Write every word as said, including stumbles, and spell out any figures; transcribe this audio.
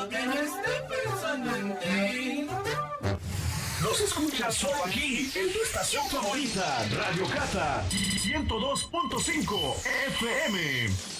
Cuando que no esté pensando en ti. Nos escuchas solo aquí, en tu estación favorita, Radio Cata ciento dos punto cinco F M.